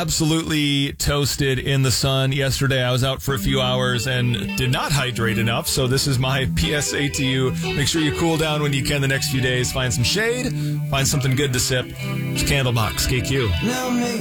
absolutely toasted in the sun yesterday. I was out for a few hours and did not hydrate enough. So this is my PSA to you. Make sure you cool down when you can the next few days. Find some shade. Find something good to sip. It's Candlebox, KQ.